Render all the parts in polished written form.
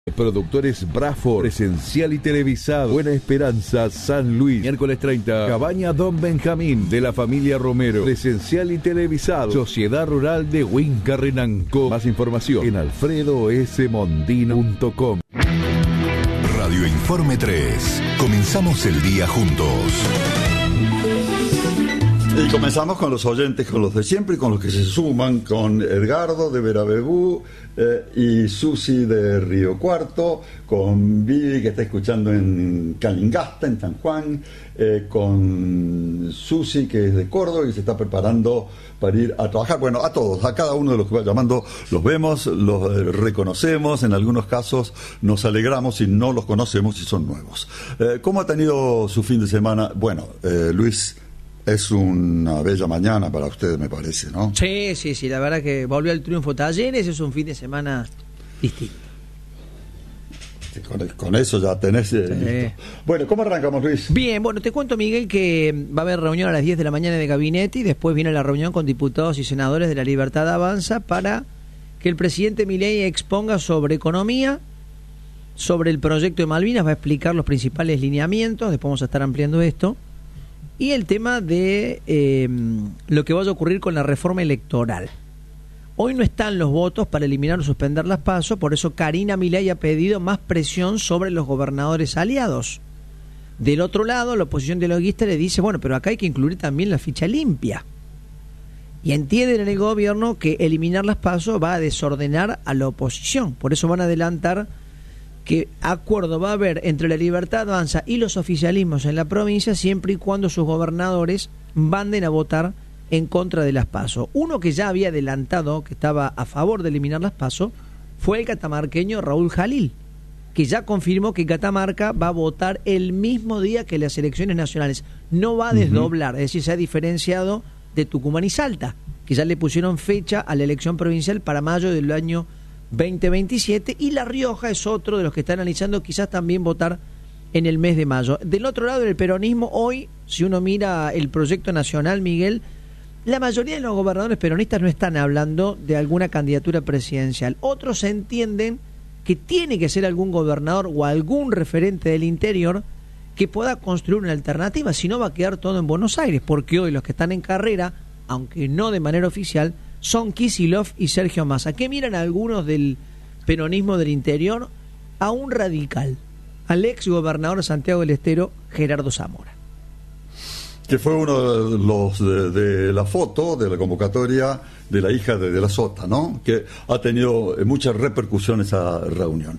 Productores Braford, presencial y televisado. Buena Esperanza, San Luis. Miércoles 30, Cabaña Don Benjamín, de la familia Romero, presencial y televisado. Sociedad Rural de Huinca Renanco. Más información en alfredosmondino.com. Radio Informe 3. Comenzamos el día juntos. Y comenzamos con los oyentes, con los de siempre y con los que se suman, con Edgardo de Verabebú y Susi de Río Cuarto, con Vivi que está escuchando en Calingasta, en San Juan, con Susi que es de Córdoba y se está preparando para ir a trabajar. Bueno, a todos, a cada uno de los que va llamando, los vemos, los reconocemos, en algunos casos nos alegramos si no los conocemos y son nuevos. ¿Cómo ha tenido su fin de semana? Bueno, Luis, es una bella mañana para ustedes, me parece, ¿no? Sí, la verdad que volvió el triunfo Talleres, es un fin de semana distinto. Con eso ya tenés listo. Bueno, ¿cómo arrancamos, Luis? Bien, bueno, te cuento, Miguel, que va a haber reunión a las 10 de la mañana de gabinete y después viene la reunión con diputados y senadores de La Libertad Avanza para que el presidente Milei exponga sobre economía, sobre el proyecto de Malvinas, va a explicar los principales lineamientos, después vamos a estar ampliando esto. Y el tema de lo que vaya a ocurrir con la reforma electoral. Hoy no están los votos para eliminar o suspender las PASO, por eso Karina Milei ha pedido más presión sobre los gobernadores aliados. Del otro lado, la oposición dialoguista le dice, bueno, pero acá hay que incluir también la ficha limpia. Y entienden en el gobierno que eliminar las PASO va a desordenar a la oposición. Por eso van a adelantar que acuerdo va a haber entre La Libertad Avanza y los oficialismos en la provincia siempre y cuando sus gobernadores manden a votar en contra de las PASO. Uno que ya había adelantado que estaba a favor de eliminar las PASO fue el catamarqueño Raúl Jalil, que ya confirmó que Catamarca va a votar el mismo día que las elecciones nacionales. No va a desdoblar, es decir, se ha diferenciado de Tucumán y Salta, que ya le pusieron fecha a la elección provincial para mayo del año 2027, y La Rioja es otro de los que está analizando quizás también votar en el mes de mayo. Del otro lado, el peronismo, hoy, si uno mira el proyecto nacional, Miguel, la mayoría de los gobernadores peronistas no están hablando de alguna candidatura presidencial. Otros entienden que tiene que ser algún gobernador o algún referente del interior que pueda construir una alternativa, si no va a quedar todo en Buenos Aires, porque hoy los que están en carrera, aunque no de manera oficial, son Kicillof y Sergio Massa. ¿Qué miran algunos del peronismo del interior? A un radical, al ex gobernador de Santiago del Estero, Gerardo Zamora. Que fue uno de los de la foto, de la convocatoria de la hija de la Sota, ¿no? Que ha tenido mucha repercusión esa reunión.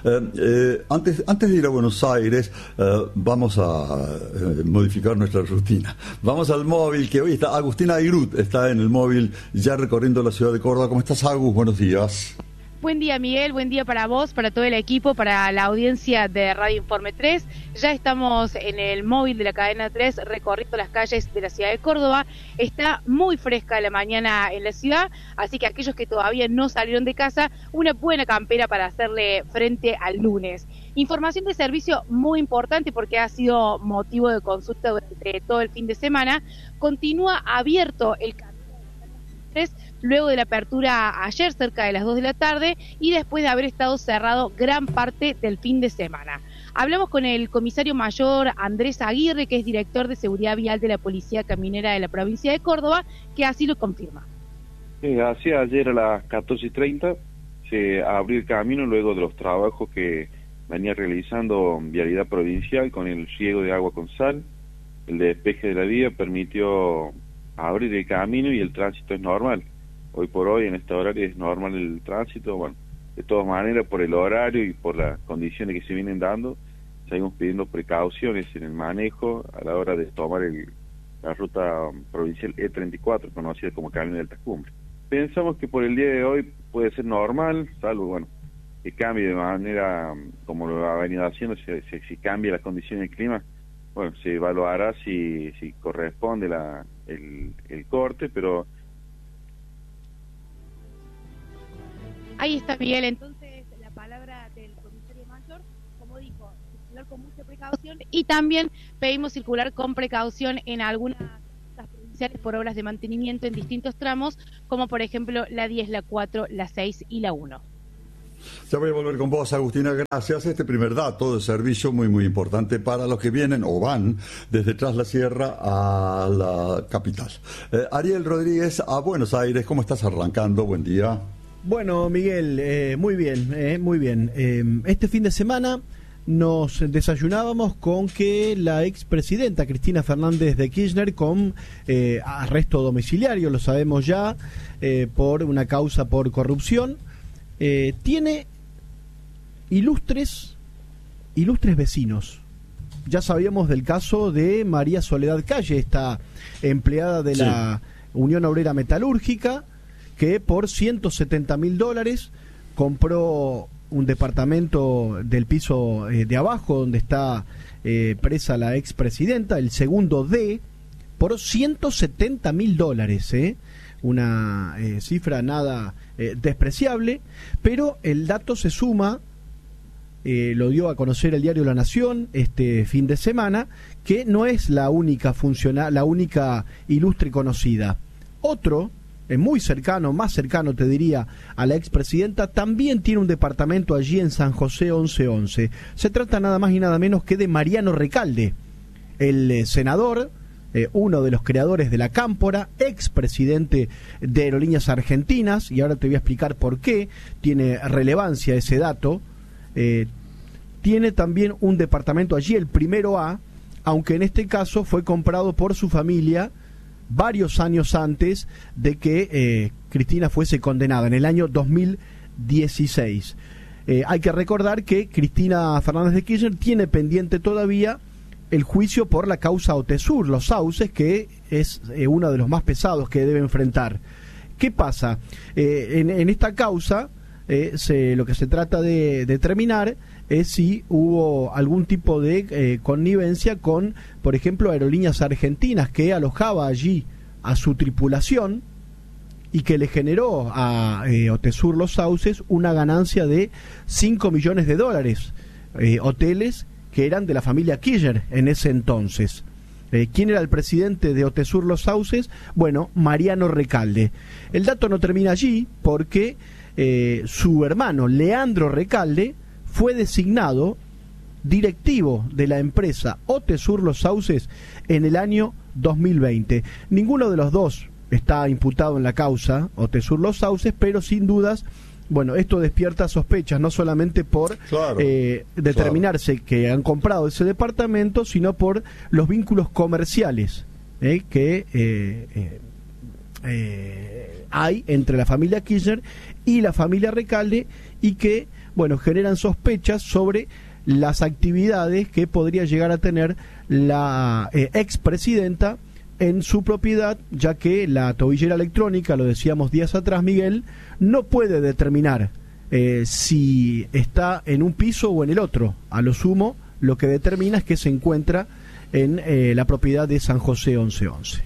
Antes de ir a Buenos Aires, vamos a modificar nuestra rutina. Vamos al móvil, que hoy está Agustina Airut, está en el móvil ya recorriendo la ciudad de Córdoba. ¿Cómo estás, Agus? Buenos días. Buen día, Miguel, buen día para vos, para todo el equipo, para la audiencia de Radio Informe 3. Ya estamos en el móvil de la cadena 3 recorriendo las calles de la ciudad de Córdoba. Está muy fresca la mañana en la ciudad, así que aquellos que todavía no salieron de casa, una buena campera para hacerle frente al lunes. Información de servicio muy importante porque ha sido motivo de consulta durante todo el fin de semana. Continúa abierto el camino de la 3 luego de la apertura ayer cerca de las 2 de la tarde y después de haber estado cerrado gran parte del fin de semana. Hablamos con el comisario mayor Andrés Aguirre, que es director de seguridad vial de la Policía Caminera de la provincia de Córdoba, que así lo confirma. Así ayer a las 14:30 se abrió el camino luego de los trabajos que venía realizando Vialidad Provincial con el riego de agua con sal. El despeje de la vía permitió abrir el camino y el tránsito es normal. Hoy por hoy, en este horario, es normal el tránsito. Bueno, de todas maneras, por el horario y por las condiciones que se vienen dando, seguimos pidiendo precauciones en el manejo a la hora de tomar la ruta provincial E34, conocida como Camino del Tacumbre. Pensamos que por el día de hoy puede ser normal, salvo, bueno, que cambie de manera como lo ha venido haciendo, si cambia las condiciones del clima, bueno, se evaluará si corresponde el corte, pero... Ahí está, Miguel. Entonces, la palabra del comisario mayor, como dijo, circular con mucha precaución y también pedimos circular con precaución en algunas rutas provinciales por obras de mantenimiento en distintos tramos, como por ejemplo la 10, la 4, la 6 y la 1. Ya voy a volver con vos, Agustina, gracias. Este primer dato de servicio muy importante para los que vienen o van desde Tras la Sierra a la capital. Ariel Rodríguez, a Buenos Aires, ¿cómo estás arrancando? Buen día. Bueno, Miguel, muy bien. Este fin de semana nos desayunábamos con que la expresidenta Cristina Fernández de Kirchner, con arresto domiciliario, lo sabemos ya, por una causa por corrupción, tiene ilustres vecinos. Ya sabíamos del caso de María Soledad Calle, esta empleada de la Unión Obrera Metalúrgica, que por $170.000 compró un departamento del piso de abajo donde está presa la expresidenta, el segundo D, por $170.000, una cifra nada despreciable, pero el dato se suma, lo dio a conocer el diario La Nación este fin de semana, que no es la única la única ilustre conocida. Otro, muy cercano, más cercano te diría a la expresidenta, también tiene un departamento allí en San José 1111. Se trata nada más y nada menos que de Mariano Recalde, el senador, uno de los creadores de la Cámpora, expresidente de Aerolíneas Argentinas, y ahora te voy a explicar por qué tiene relevancia ese dato. Tiene también un departamento allí, el primero A, aunque en este caso fue comprado por su familia varios años antes de que Cristina fuese condenada, en el año 2016. Hay que recordar que Cristina Fernández de Kirchner tiene pendiente todavía el juicio por la causa Otesur, los sauces, que es uno de los más pesados que debe enfrentar. ¿Qué pasa? En esta causa lo que se trata de determinar es si hubo algún tipo de connivencia con, por ejemplo, Aerolíneas Argentinas, que alojaba allí a su tripulación y que le generó a Otesur Los Sauces una ganancia de $5 millones, hoteles que eran de la familia Kirchner en ese entonces. ¿Quién era el presidente de Otesur Los Sauces? Bueno, Mariano Recalde. El dato no termina allí, porque su hermano Leandro Recalde fue designado directivo de la empresa Otesur Los Sauces en el año 2020. Ninguno de los dos está imputado en la causa Otesur Los Sauces, pero sin dudas, bueno, esto despierta sospechas, no solamente por determinarse que han comprado ese departamento, sino por los vínculos comerciales que hay entre la familia Kirchner y la familia Recalde, y que, bueno, generan sospechas sobre las actividades que podría llegar a tener la expresidenta en su propiedad, ya que la tobillera electrónica, lo decíamos días atrás, Miguel, no puede determinar si está en un piso o en el otro. A lo sumo, lo que determina es que se encuentra en la propiedad de San José 1111.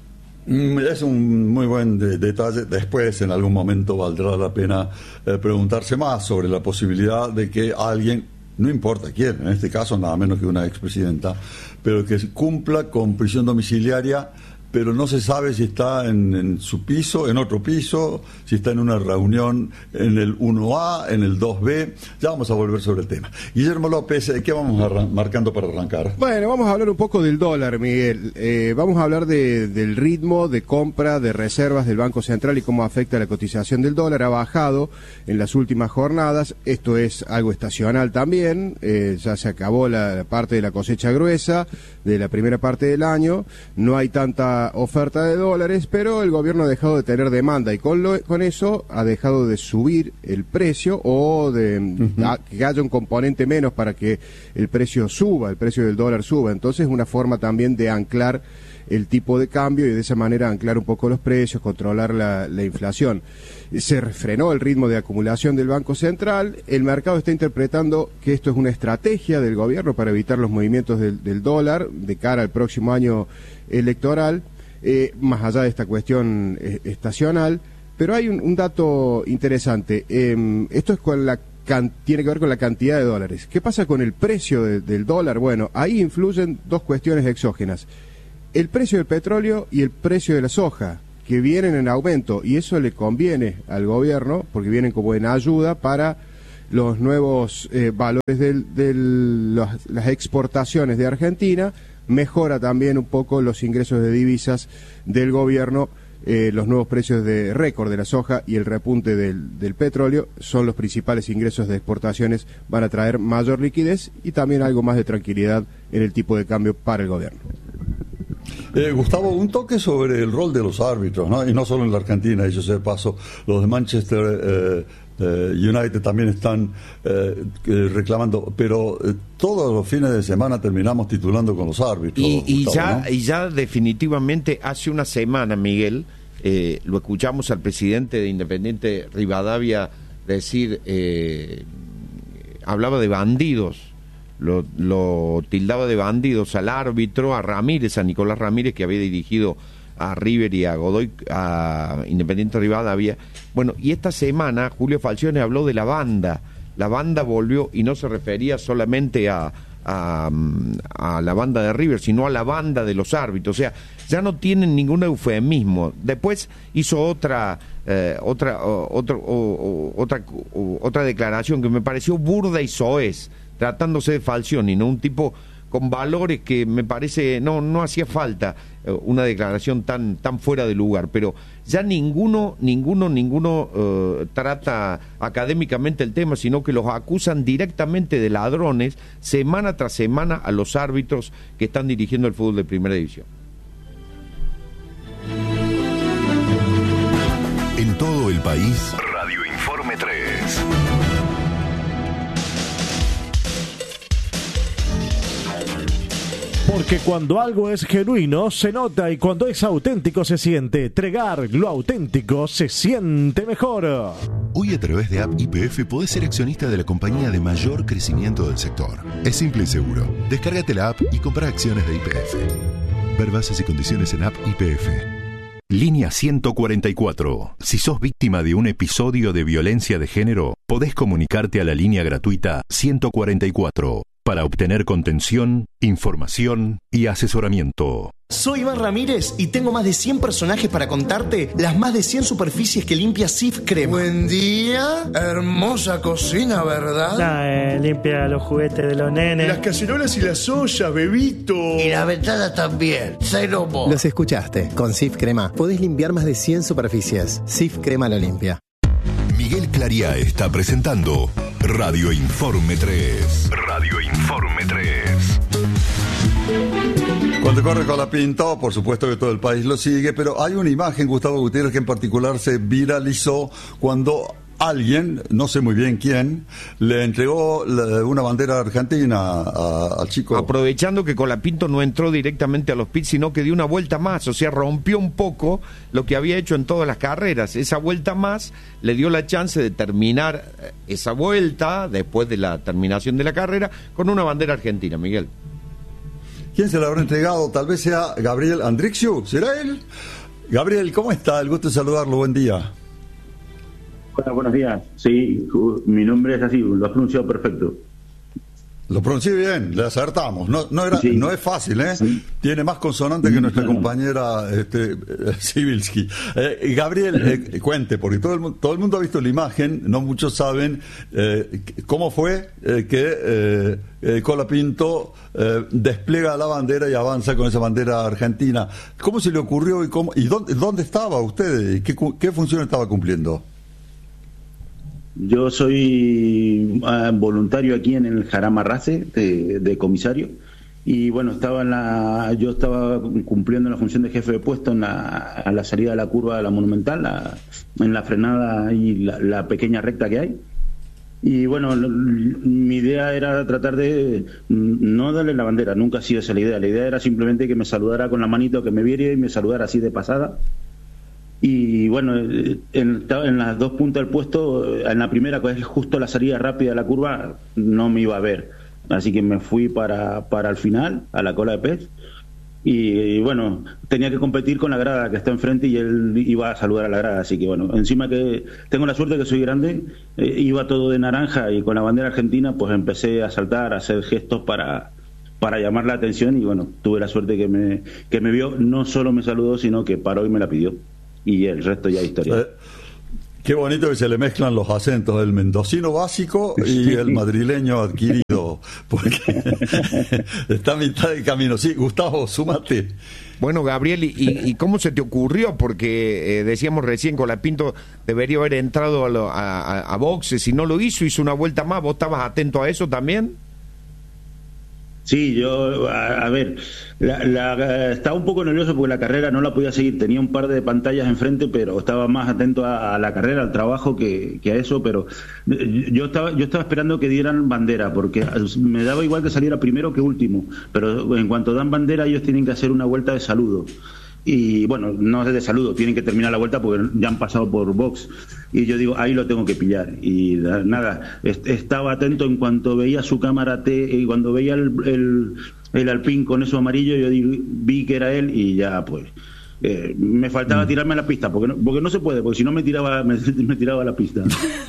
Es un muy buen detalle. Después, en algún momento, valdrá la pena preguntarse más sobre la posibilidad de que alguien, no importa quién, en este caso nada menos que una expresidenta, pero que cumpla con prisión domiciliaria, pero no se sabe si está en su piso, en otro piso, si está en una reunión en el 1A, en el 2B. Ya vamos a volver sobre el tema. Guillermo López, ¿qué vamos marcando para arrancar? Bueno, vamos a hablar un poco del dólar, Miguel. Vamos a hablar del ritmo de compra de reservas del Banco Central y cómo afecta la cotización del dólar. Ha bajado en las últimas jornadas. Esto es algo estacional también. Ya se acabó la parte de la cosecha gruesa de la primera parte del año. No hay tanta oferta de dólares, pero el gobierno ha dejado de tener demanda y con eso ha dejado de subir el precio, o que haya un componente menos para que el precio suba, el precio del dólar suba. Entonces, una forma también de anclar el tipo de cambio y de esa manera anclar un poco los precios, controlar la inflación. Se frenó el ritmo de acumulación del Banco Central. El mercado está interpretando que esto es una estrategia del gobierno para evitar los movimientos del dólar de cara al próximo año electoral, más allá de esta cuestión estacional. Pero hay un dato interesante. Esto es tiene que ver con la cantidad de dólares. ¿Qué pasa con el precio del dólar? Bueno, ahí influyen dos cuestiones exógenas: el precio del petróleo y el precio de la soja, que vienen en aumento, y eso le conviene al gobierno porque vienen como en ayuda para los nuevos valores de las exportaciones de Argentina, mejora también un poco los ingresos de divisas del gobierno. Los nuevos precios de récord de la soja y el repunte del petróleo son los principales ingresos de exportaciones, van a traer mayor liquidez y también algo más de tranquilidad en el tipo de cambio para el gobierno. Gustavo, un toque sobre el rol de los árbitros, ¿no? Y no solo en la Argentina, dicho sea de paso, los de Manchester United también están reclamando, pero todos los fines de semana terminamos titulando con los árbitros. Gustavo, ¿no? Y ya definitivamente hace una semana, Miguel, lo escuchamos al presidente de Independiente Rivadavia decir, hablaba de bandidos, lo tildaba de bandidos al árbitro, a Ramírez, a Nicolás Ramírez, que había dirigido a River y a Godoy, a Independiente Rivadavia. Bueno, y esta semana Julio Falcione habló de la banda. La banda volvió, y no se refería solamente a la banda de River, sino a la banda de los árbitros. O sea, ya no tienen ningún eufemismo. Después hizo otra declaración que me pareció burda y soez, tratándose de Falcione, ¿no? Un tipo con valores que me parece no hacía falta una declaración tan fuera de lugar, pero ya ninguno trata académicamente el tema, sino que los acusan directamente de ladrones semana tras semana a los árbitros que están dirigiendo el fútbol de primera división. En todo el país, Radio Informe 3. Porque cuando algo es genuino se nota y cuando es auténtico se siente. Tregar, lo auténtico se siente mejor. Hoy a través de App YPF podés ser accionista de la compañía de mayor crecimiento del sector. Es simple y seguro. Descárgate la app y compra acciones de YPF. Ver bases y condiciones en App YPF. Línea 144. Si sos víctima de un episodio de violencia de género, podés comunicarte a la línea gratuita 144 para obtener contención, información y asesoramiento. Soy Iván Ramírez y tengo más de 100 personajes para contarte las más de 100 superficies que limpia Cif Crema. Buen día, hermosa cocina, ¿verdad? Limpia los juguetes de los nenes. Las cacerolas y las ollas, bebito. Y la ventana también, cero mo. Los escuchaste, con Cif Crema podés limpiar más de 100 superficies. Cif Crema lo limpia. Miguel Clariá está presentando Radio Informe 3. Radio Informe 3. Cuando corre Colapinto, por supuesto que todo el país lo sigue, pero hay una imagen, Gustavo Gutiérrez, que en particular se viralizó cuando alguien, no sé muy bien quién, le entregó una bandera argentina al chico. Aprovechando que Colapinto no entró directamente a los pits, sino que dio una vuelta más, o sea, rompió un poco lo que había hecho en todas las carreras. Esa vuelta más le dio la chance de terminar esa vuelta, después de la terminación de la carrera, con una bandera argentina, Miguel. ¿Quién se la habrá entregado? Tal vez sea Gabriel Andrixiu, ¿será él? Gabriel, ¿cómo está? El gusto de saludarlo, buen día. Hola, buenos días. Sí, mi nombre es así, lo has pronunciado perfecto. Lo pronuncié bien, le acertamos. No es fácil, ¿eh? Sí. Tiene más consonantes que nuestra compañera Sibilski. Gabriel, cuente, porque todo el mundo ha visto la imagen, no muchos saben cómo fue que Colapinto despliega la bandera y avanza con esa bandera argentina. ¿Cómo se le ocurrió y dónde estaba usted? ¿Qué función estaba cumpliendo? Yo soy voluntario aquí en el Jarama Race de comisario y bueno, yo estaba cumpliendo la función de jefe de puesto a la salida de la curva de la Monumental, en la frenada y la pequeña recta que hay. Y bueno, mi idea era tratar de no darle la bandera, nunca ha sido esa la idea. La idea era simplemente que me saludara con la manito, que me viera y me saludara así de pasada. Y bueno, en las dos puntas del puesto, en la primera, que es justo la salida rápida de la curva, no me iba a ver. Así que me fui para el final, a la cola de pez. Y bueno, tenía que competir con la grada que está enfrente y él iba a saludar a la grada. Así que bueno, encima que tengo la suerte que soy grande, iba todo de naranja y con la bandera argentina, pues empecé a saltar, a hacer gestos para llamar la atención. Y bueno, tuve la suerte que me vio, no solo me saludó, sino que paró y me la pidió. Y el resto ya es historia. Qué bonito que se le mezclan los acentos, el mendocino básico y el madrileño adquirido, porque está a mitad de camino. Sí, Gustavo, súmate. Bueno, Gabriel, ¿y cómo se te ocurrió? Porque decíamos recién, Colapinto debería haber entrado a boxes, si no lo hizo una vuelta más. ¿Vos estabas atento a eso también? Sí, yo, a ver, estaba un poco nervioso porque la carrera no la podía seguir, tenía un par de pantallas enfrente, pero estaba más atento a la carrera, al trabajo que a eso, pero yo estaba esperando que dieran bandera, porque me daba igual que saliera primero que último, pero en cuanto dan bandera ellos tienen que hacer una vuelta de saludo. Y bueno, no es de saludo, tienen que terminar la vuelta porque ya han pasado por box. Y yo digo, ahí lo tengo que pillar. Y nada, estaba atento en cuanto veía su cámara y cuando veía el Alpine con eso amarillo, yo vi que era él y ya pues. Me faltaba tirarme a la pista, porque no se puede, porque si no me tiraba a la pista.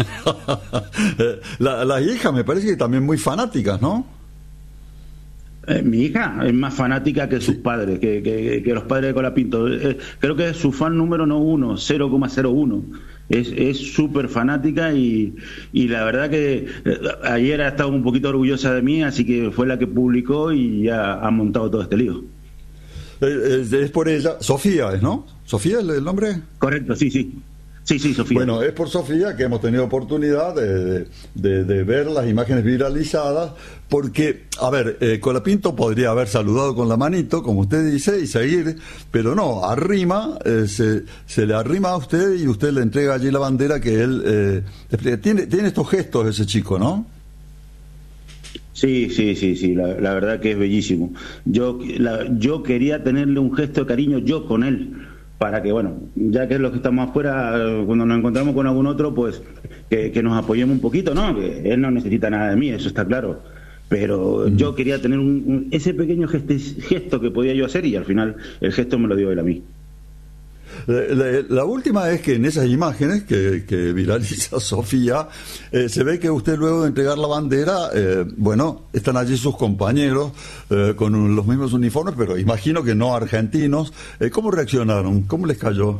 Las hijas me parece que también muy fanáticas, ¿no? Mi hija es más fanática que sus padres, que los padres de Colapinto. Creo que es su fan número 0,01. Es súper fanática y la verdad que ayer ha estado un poquito orgullosa de mí, así que fue la que publicó y ya ha montado todo este lío. Es por ella, Sofía, ¿no? ¿Sofía es el nombre? Correcto, sí. Sí, Sofía. Bueno, es por Sofía que hemos tenido oportunidad de ver las imágenes viralizadas, porque, a ver, Colapinto podría haber saludado con la manito, como usted dice, y seguir, pero no, arrima, se le arrima a usted y usted le entrega allí la bandera que él... tiene estos gestos ese chico, ¿no? Sí, la verdad que es bellísimo. Yo quería tenerle un gesto de cariño yo con él, para que, bueno, ya que es los que estamos afuera, cuando nos encontramos con algún otro, pues que nos apoyemos un poquito, ¿no? Que él no necesita nada de mí, eso está claro. Pero yo quería tener ese pequeño gesto que podía yo hacer y al final el gesto me lo dio él a mí. La última es que en esas imágenes que viraliza Sofía, se ve que usted luego de entregar la bandera, están allí sus compañeros con los mismos uniformes, pero imagino que no argentinos. ¿Cómo reaccionaron? ¿Cómo les cayó?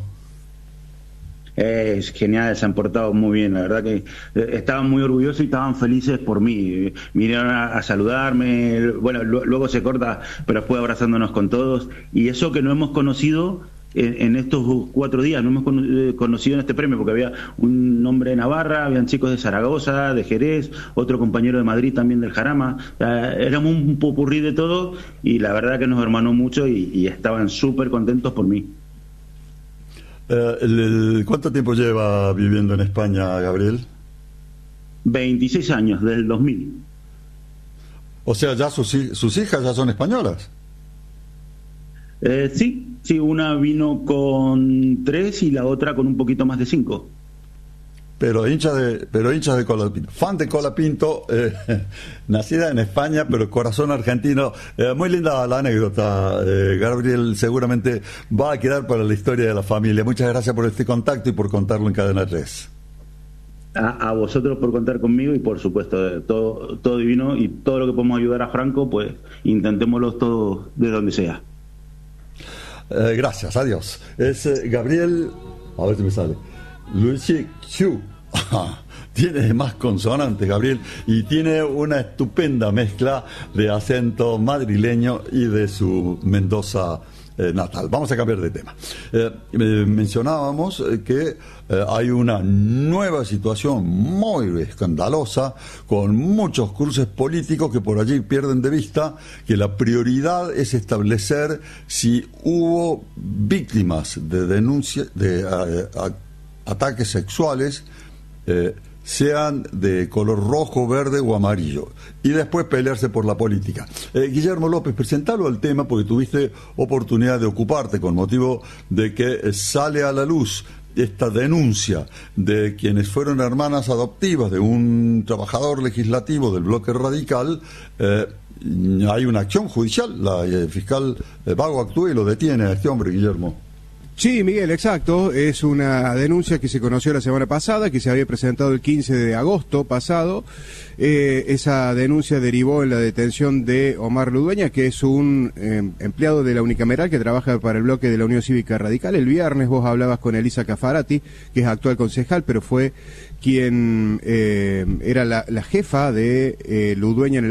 Es genial, se han portado muy bien, la verdad que estaban muy orgullosos y estaban felices por mí. Vinieron a saludarme, bueno, luego se corta, pero después abrazándonos con todos. Y eso que no hemos conocido en estos 4 días, no hemos conocido en este premio, porque había un hombre de Navarra, habían chicos de Zaragoza, de Jerez, otro compañero de Madrid también del Jarama. Éramos un popurrí de todo y la verdad que nos hermanó mucho y estaban súper contentos por mí. ¿Cuánto tiempo lleva viviendo en España, Gabriel? 26 años, desde el 2000. O sea, ya sus hijas ya son españolas. Sí, una vino con 3 y la otra con un poquito más de 5. Pero hincha de Colapinto, fan de Colapinto, nacida en España, pero corazón argentino. Muy linda la anécdota, Gabriel, seguramente va a quedar para la historia de la familia. Muchas gracias por este contacto y por contarlo en Cadena 3. A vosotros por contar conmigo y por supuesto todo divino, y todo lo que podemos ayudar a Franco, pues intentémoslo todo de donde sea. Gracias, adiós. Es Gabriel, a ver si me sale, Luigi Chu. Tiene más consonantes, Gabriel, y tiene una estupenda mezcla de acento madrileño y de su Mendoza natal. Vamos a cambiar de tema. Mencionábamos que hay una nueva situación muy escandalosa, con muchos cruces políticos que por allí pierden de vista que la prioridad es establecer si hubo víctimas de denuncia de ataques sexuales, sean de color rojo, verde o amarillo, y después pelearse por la política. Guillermo López, presentalo al tema porque tuviste oportunidad de ocuparte con motivo de que sale a la luz esta denuncia de quienes fueron hermanas adoptivas de un trabajador legislativo del bloque radical. Hay una acción judicial, la fiscal Vago actúa y lo detiene a este hombre, Guillermo. Sí, Miguel, exacto. Es una denuncia que se conoció la semana pasada, que se había presentado el 15 de agosto pasado. Esa denuncia derivó en la detención de Omar Ludueña, que es un empleado de la Unicameral que trabaja para el bloque de la Unión Cívica Radical. El viernes vos hablabas con Elisa Cafarati, que es actual concejal, pero fue quien era la jefa de Ludueña en el